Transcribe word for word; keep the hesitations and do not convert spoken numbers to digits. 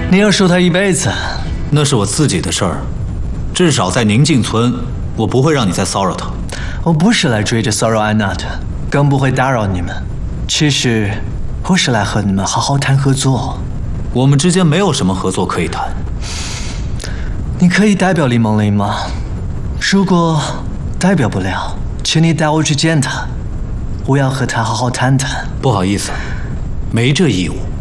你要守他一辈子， 那是我自己的事儿。至少在宁静村，我不会让你再骚扰他。 我不是来追着骚扰安娜的，更不会打扰你们。其实，我是来和你们好好谈合作。 我们之间没有什么合作可以谈。 你可以代表李梦玲吗？如果代表不了，请你带我去见他，我要和他好好谈谈。 不好意思，没这义务。